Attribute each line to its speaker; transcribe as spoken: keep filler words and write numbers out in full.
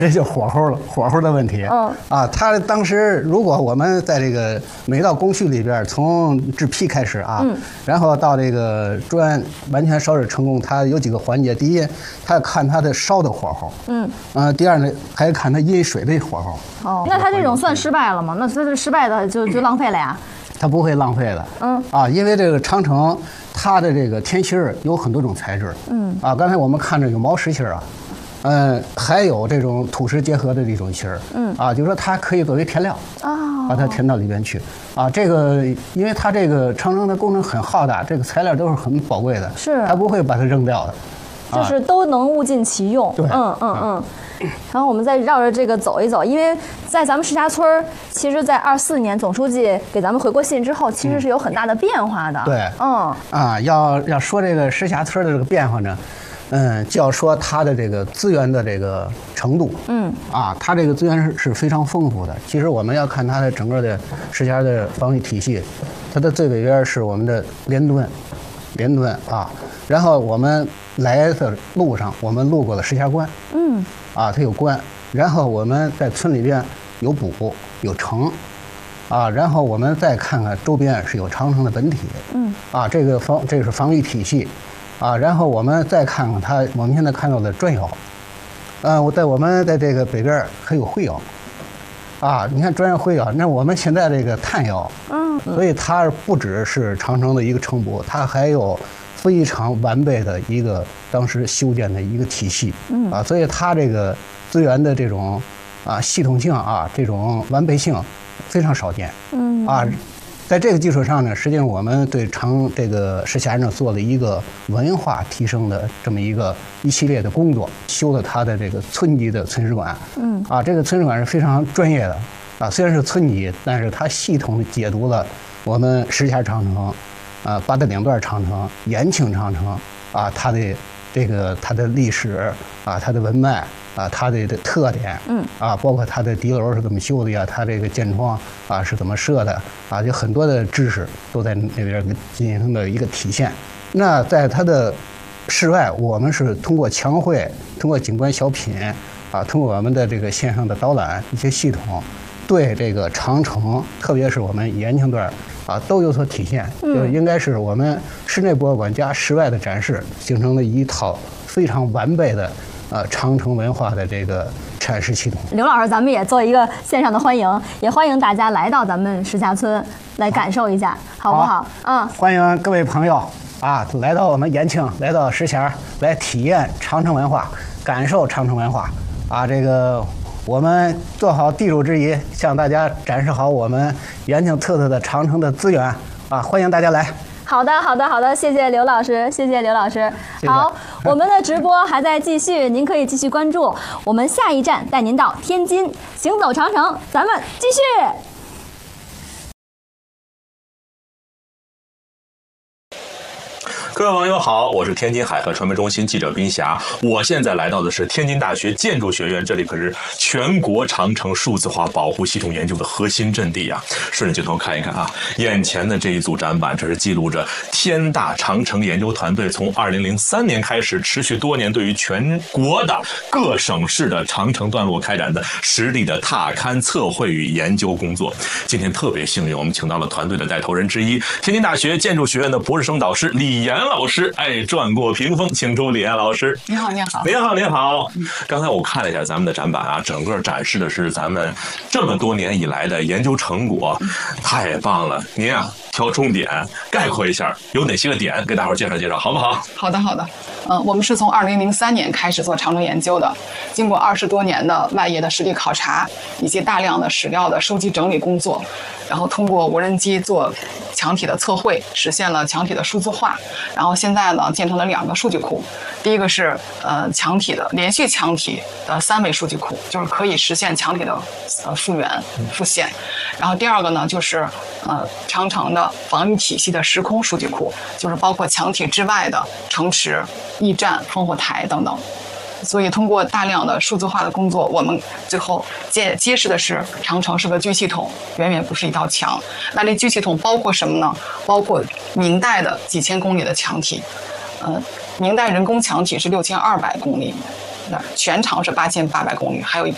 Speaker 1: 这就火候了，火候的问题。
Speaker 2: 嗯
Speaker 1: 啊，他当时如果我们在这个每道工序里边，从制坯开始啊，
Speaker 2: 嗯，
Speaker 1: 然后到这个砖完全烧制成功，它有几个环节。第一，它要看它的烧的火候。
Speaker 2: 嗯。
Speaker 1: 呃，第二呢，还要看它阴水的火候。
Speaker 2: 哦，那它这种算失败了吗？那它这失败的就就浪费了呀？
Speaker 1: 它不会浪费的。
Speaker 2: 嗯。
Speaker 1: 啊，因为这个长城它的这个天芯儿有很多种材质。
Speaker 2: 嗯。
Speaker 1: 啊，刚才我们看着有毛石芯儿啊。嗯，还有这种土石结合的这种芯儿，
Speaker 2: 嗯
Speaker 1: 啊，就是说它可以作为填料，
Speaker 2: 啊，
Speaker 1: 把它填到里边去，啊，这个因为它这个长城的工程很浩大，这个材料都是很宝贵的，
Speaker 2: 是，
Speaker 1: 它不会把它扔掉的，
Speaker 2: 就是都能物尽其用，
Speaker 1: 对，
Speaker 2: 嗯嗯嗯。然后我们再绕着这个走一走，因为在咱们石匣村儿，其实，在二四年总书记给咱们回过信之后，其实是有很大的变化的，
Speaker 1: 对，
Speaker 2: 嗯，
Speaker 1: 啊，要要说这个石匣村的这个变化呢。嗯，就要说它的这个资源的这个程度，
Speaker 2: 嗯，
Speaker 1: 啊，它这个资源是是非常丰富的。其实我们要看它的整个的石匣的防御体系，它的最北边是我们的连墩，连墩啊，然后我们来的路上，我们路过了石匣关，
Speaker 2: 嗯，
Speaker 1: 啊，它有关，然后我们在村里边有补有城，啊，然后我们再看看周边是有长城的本体，
Speaker 2: 嗯，
Speaker 1: 啊，这个防这个是防御体系。啊，然后我们再看看它，我们现在看到的砖窑，呃，我在我们在这个北边还有灰窑，啊，你看砖窑灰窑，那我们现在这个炭窑，
Speaker 2: 嗯，
Speaker 1: 所以它不只是长城的一个城堡，它还有非常完备的一个当时修建的一个体系，
Speaker 2: 嗯，
Speaker 1: 啊，所以它这个资源的这种啊系统性啊这种完备性非常少见，
Speaker 2: 嗯，
Speaker 1: 啊。在这个基础上呢，实际上我们对长这个石匣呢做了一个文化提升的这么一个一系列的工作，修了它的这个村级的村史馆。
Speaker 2: 嗯，
Speaker 1: 啊，这个村史馆是非常专业的，啊，虽然是村级，但是它系统地解读了我们石匣长城，啊，八大两段长城、延庆长城，啊，它的这个它的历史，啊，它的文脉。啊，它的特点，
Speaker 2: 嗯，
Speaker 1: 啊，包括它的敌楼是怎么修的呀，它这个建窗啊是怎么设的啊，就很多的知识都在那边进行的一个体现。那在它的室外，我们是通过墙绘，通过景观小品啊，通过我们的这个线上的导览一些系统，对这个长城，特别是我们延庆段啊，都有所体现。
Speaker 2: 嗯，
Speaker 1: 就应该是我们室内博物馆加室外的展示，形成了一套非常完备的。呃，长城文化的这个阐释系统。
Speaker 2: 刘老师，咱们也做一个线上的欢迎，也欢迎大家来到咱们石匣村来感受一下，好不好？嗯，
Speaker 1: 欢迎各位朋友啊，来到我们延庆，来到石匣，来体验长城文化，感受长城文化啊。这个我们做好地主之谊，向大家展示好我们延庆特色的长城的资源啊，欢迎大家来。
Speaker 2: 好的，好的，好的，谢谢刘老师，谢谢刘老师。
Speaker 1: 谢谢
Speaker 2: 好，我们的直播还在继续，您可以继续关注。我们下一站带您到天津，行走长城，咱们继续。
Speaker 3: 各位网友好，我是天津海河传媒中心记者冰霞。我现在来到的是天津大学建筑学院，这里可是全国长城数字化保护系统研究的核心阵地啊！顺着镜头看一看啊，眼前的这一组展板，这是记录着天大长城研究团队从二零零三年开始，持续多年对于全国的各省市的长城段落开展的实地的踏勘测绘与研究工作。今天特别幸运，我们请到了团队的带头人之一，天津大学建筑学院的博士生导师李岩老师，哎，转过屏风，请出李岩老师。
Speaker 4: 你好，你好，
Speaker 3: 您好，您好。刚才我看了一下咱们的展板啊，整个展示的是咱们这么多年以来的研究成果，太棒了。您啊，挑重点概括一下，有哪些个点，给大伙儿介绍介绍，好不好？
Speaker 4: 好的，好的。嗯，我们是从二零零三年开始做长城研究的，经过二十多年的外业的实地考察以及大量的史料的收集整理工作，然后通过无人机做墙体的测绘，实现了墙体的数字化。然后现在呢，建成了两个数据库，第一个是呃墙体的连续墙体的三维数据库，就是可以实现墙体的呃复原复现。然后第二个呢，就是呃长城的防御体系的时空数据库，就是包括墙体之外的城池、驿站、烽火台等等。所以通过大量的数字化的工作，我们最后揭揭示的是长城是个巨系统，远远不是一道墙。那这巨系统包括什么呢？包括明代的几千公里的墙体，呃，明代人工墙体是六千二百公里，那全长是八千八百公里，还有一部